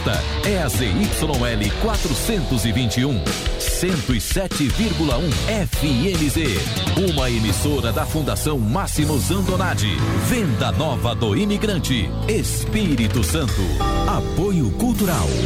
Esta é a ZYL 421, 107,1 FMZ, uma emissora da Fundação Máximo Zandonati. Venda Nova do Imigrante, Espírito Santo. Apoio Cultural